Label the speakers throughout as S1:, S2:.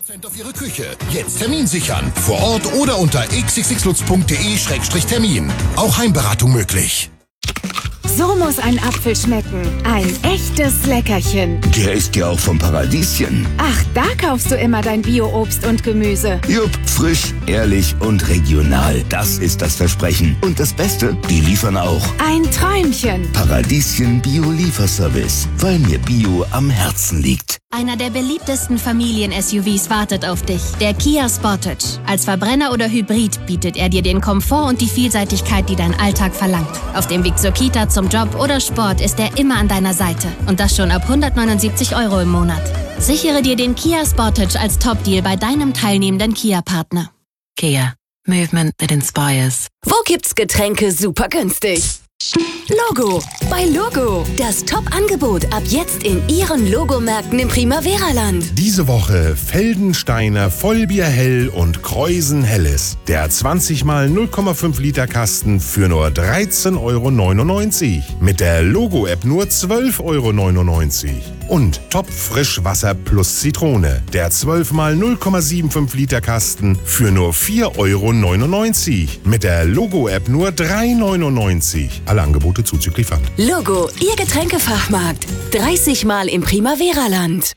S1: Auf Ihre Küche. Jetzt Termin sichern. Vor Ort oder unter xxlutz.de/termin. Auch Heimberatung möglich.
S2: So muss ein Apfel schmecken. Ein echtes Leckerchen.
S3: Der ist ja auch vom Paradieschen.
S2: Ach, da kaufst du immer dein Bio-Obst und Gemüse.
S3: Jupp, frisch, ehrlich und regional. Das ist das Versprechen. Und das Beste, die liefern auch.
S2: Ein Träumchen.
S3: Paradieschen Bio-Lieferservice, weil mir Bio am Herzen liegt.
S4: Einer der beliebtesten Familien-SUVs wartet auf dich. Der Kia Sportage. Als Verbrenner oder Hybrid bietet er dir den Komfort und die Vielseitigkeit, die dein Alltag verlangt. Auf dem Weg zur Kita, zum Job oder Sport ist er immer an deiner Seite. Und das schon ab 179 € im Monat. Sichere dir den Kia Sportage als Top-Deal bei deinem teilnehmenden Kia-Partner.
S5: Kia. Movement that inspires.
S6: Wo gibt's Getränke super günstig? Logo. Bei Logo. Das Top-Angebot ab jetzt in Ihren Logomärkten im Primavera-Land.
S7: Diese Woche Feldensteiner Vollbier Hell und Kreusen Helles. Der 20 mal 0,5 Liter Kasten für nur 13,99 €. Mit der Logo-App nur 12,99 €. Und Top Frischwasser plus Zitrone. Der 12 mal 0,75 Liter Kasten für nur 4,99 €. Mit der Logo-App nur 3,99 €. Alle Angebote zuzüglich Pfand.
S6: Logo, Ihr Getränkefachmarkt. 30 Mal im Primavera-Land.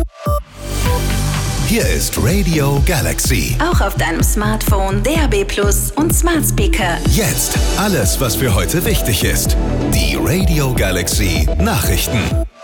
S1: Hier ist Radio Galaxy.
S5: Auch auf deinem Smartphone, DAB+ und Smart Speaker.
S1: Jetzt alles, was für heute wichtig ist. Die Radio Galaxy Nachrichten.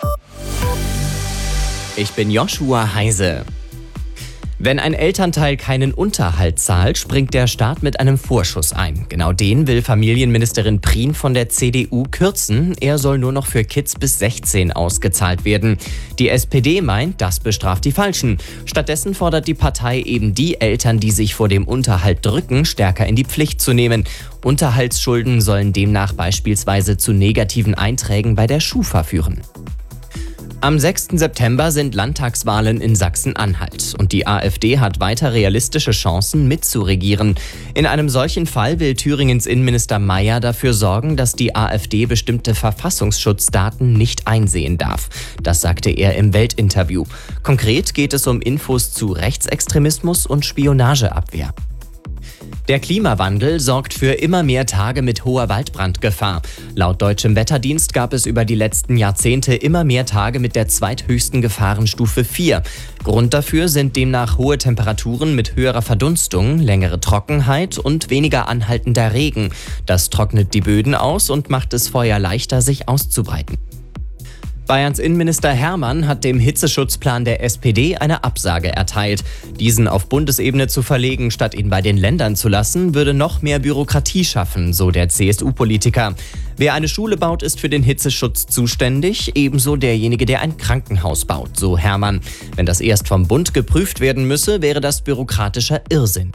S8: Ich bin Joshua Heise. Wenn ein Elternteil keinen Unterhalt zahlt, springt der Staat mit einem Vorschuss ein. Genau den will Familienministerin Prien von der CDU kürzen. Er soll nur noch für Kids bis 16 ausgezahlt werden. Die SPD meint, das bestraft die Falschen. Stattdessen fordert die Partei eben die Eltern, die sich vor dem Unterhalt drücken, stärker in die Pflicht zu nehmen. Unterhaltsschulden sollen demnach beispielsweise zu negativen Einträgen bei der Schufa führen. Am 6. September sind Landtagswahlen in Sachsen-Anhalt und die AfD hat weiter realistische Chancen mitzuregieren. In einem solchen Fall will Thüringens Innenminister Mayer dafür sorgen, dass die AfD bestimmte Verfassungsschutzdaten nicht einsehen darf. Das sagte er im Welt-Interview. Konkret geht es um Infos zu Rechtsextremismus und Spionageabwehr. Der Klimawandel sorgt für immer mehr Tage mit hoher Waldbrandgefahr. Laut Deutschem Wetterdienst gab es über die letzten Jahrzehnte immer mehr Tage mit der zweithöchsten Gefahrenstufe 4. Grund dafür sind demnach hohe Temperaturen mit höherer Verdunstung, längere Trockenheit und weniger anhaltender Regen. Das trocknet die Böden aus und macht es Feuer leichter, sich auszubreiten. Bayerns Innenminister Hermann hat dem Hitzeschutzplan der SPD eine Absage erteilt. Diesen auf Bundesebene zu verlegen, statt ihn bei den Ländern zu lassen, würde noch mehr Bürokratie schaffen, so der CSU-Politiker. Wer eine Schule baut, ist für den Hitzeschutz zuständig, ebenso derjenige, der ein Krankenhaus baut, so Hermann. Wenn das erst vom Bund geprüft werden müsse, wäre das bürokratischer Irrsinn.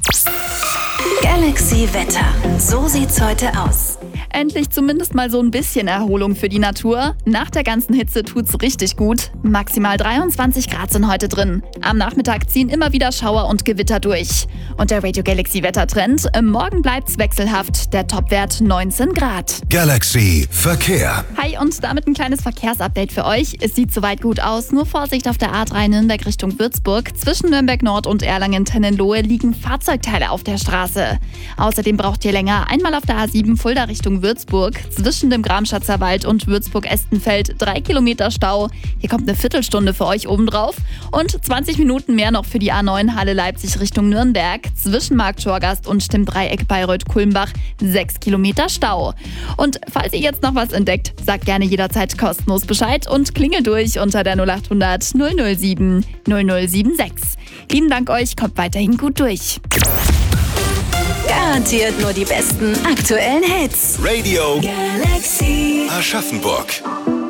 S5: Galaxy Wetter. So sieht's heute aus.
S9: Endlich zumindest mal so ein bisschen Erholung für die Natur. Nach der ganzen Hitze tut's richtig gut. Maximal 23 Grad sind heute drin. Am Nachmittag ziehen immer wieder Schauer und Gewitter durch. Und der Radio Galaxy Wettertrend: Morgen bleibt's wechselhaft. Der Topwert 19 Grad.
S1: Galaxy Verkehr.
S9: Hi, und damit ein kleines Verkehrsupdate für euch. Es sieht soweit gut aus. Nur Vorsicht auf der A3 Nürnberg Richtung Würzburg. Zwischen Nürnberg Nord und Erlangen-Tennenlohe liegen Fahrzeugteile auf der Straße. Außerdem braucht ihr länger einmal auf der A7 Fulda Richtung Würzburg. Zwischen dem Gramschatzer Wald und Würzburg-Estenfeld 3 Kilometer Stau. Hier kommt eine Viertelstunde für euch obendrauf. Und 20 Minuten mehr noch für die A9 Halle Leipzig Richtung Nürnberg. Zwischen Marktschorgast und dem Dreieck Bayreuth-Kulmbach 6 Kilometer Stau. Und falls ihr jetzt noch was entdeckt, sagt gerne jederzeit kostenlos Bescheid und klingelt durch unter der 0800 007 0076. Lieben Dank euch, kommt weiterhin gut durch.
S5: Garantiert nur die besten aktuellen Hits.
S1: Radio
S5: Galaxy
S1: Aschaffenburg.